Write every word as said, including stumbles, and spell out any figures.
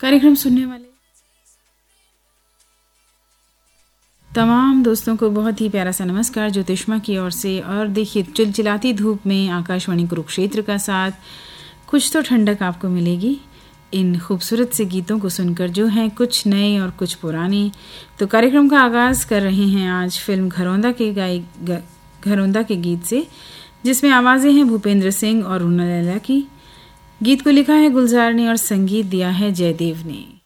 कार्यक्रम सुनने वाले तमाम दोस्तों को बहुत ही प्यारा सा नमस्कार ज्योतिष्मा की ओर से। और देखिए, चिलचिलाती धूप में आकाशवाणी कुरुक्षेत्र का साथ कुछ तो ठंडक आपको मिलेगी इन खूबसूरत से गीतों को सुनकर, जो हैं कुछ नए और कुछ पुराने। तो कार्यक्रम का आगाज़ कर रहे हैं आज फिल्म घरौंदा के गाय घरौंदा के गीत से, जिसमें आवाज़ें हैं भूपेंद्र सिंह और रूना लैला की। गीत को लिखा है गुलजार ने और संगीत दिया है जयदेव ने।